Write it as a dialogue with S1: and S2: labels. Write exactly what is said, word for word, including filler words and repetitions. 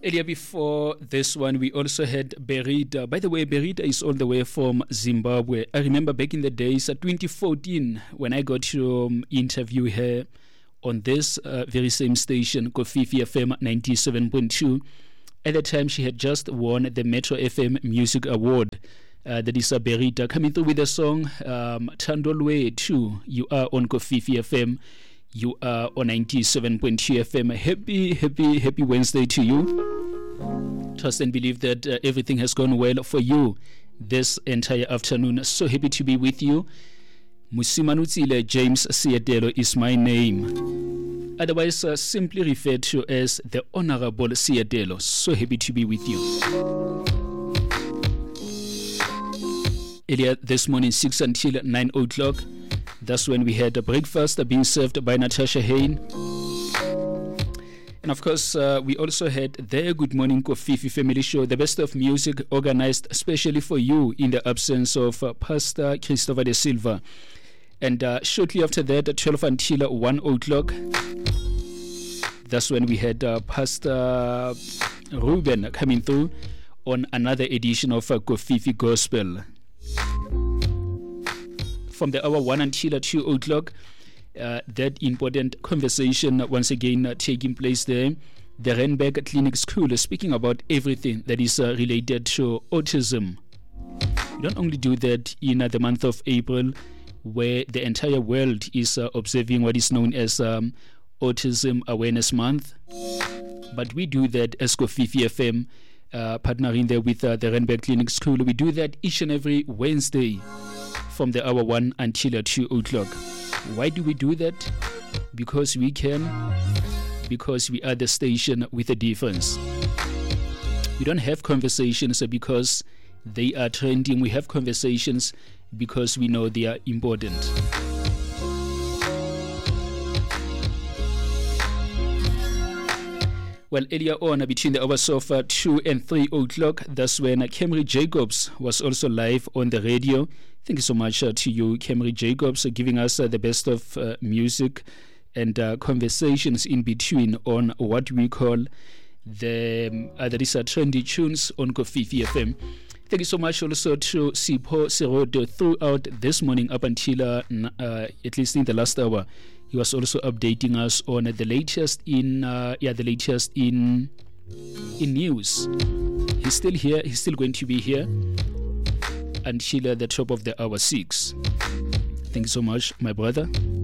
S1: Earlier before this one, we also had Berita. By the way, Berita is all the way from Zimbabwe. I remember back in the days, uh, twenty fourteen, when I got to um, interview her on this uh, very same station, Kofifi F M ninety-seven point two. At the time, she had just won the Metro F M Music Award. Uh, that is uh, Berita coming through with the song um, Tandolwe two. You are on Kofifi F M. You are on ninety-seven point two F M. Happy, happy, happy Wednesday to you. Trust and believe that uh, everything has gone well for you this entire afternoon. So happy to be with you. Musimanutsile James Sietelo is my name. Otherwise, uh, simply referred to as the Honorable Sietelo. So happy to be with you. Earlier this morning, six until nine o'clock. That's when we had a breakfast being served by Natasha Hain. And of course, uh, we also had their Good Morning Kofifi Family Show, the best of music organized especially for you in the absence of uh, Pastor Christopher De Silva. And uh, shortly after that, twelve until one o'clock, that's when we had uh, Pastor Ruben coming through on another edition of uh, Kofifi Gospel. From the hour one until two o'clock, uh, that important conversation once again uh, taking place there. The Randburg Clinic School is speaking about everything that is uh, related to autism. We don't only do that in uh, the month of April, where the entire world is uh, observing what is known as um, Autism Awareness Month, but we do that as Kofifi F M, uh, partnering there with uh, the Randburg Clinic School. We do that each and every Wednesday from the hour one until two o'clock. Why do we do that? Because we can, because we are the station with a difference. We don't have conversations because they are trending. We have conversations because we know they are important. Well, earlier on, between the hours of uh, two and three o'clock, that's when uh, Camry Jacobs was also live on the radio. Thank you so much uh, to you, Camry Jacobs, uh, giving us uh, the best of uh, music and uh, conversations in between on what we call the um, uh, that is uh, trendy tunes on Kofifi F M. Thank you so much also to Sipho Serodo throughout this morning up until uh, uh, at least in the last hour. He was also updating us on uh, the latest in uh, yeah the latest in in news. He's still here. He's still going to be here until uh, the top of the hour six. Thank you so much, my brother.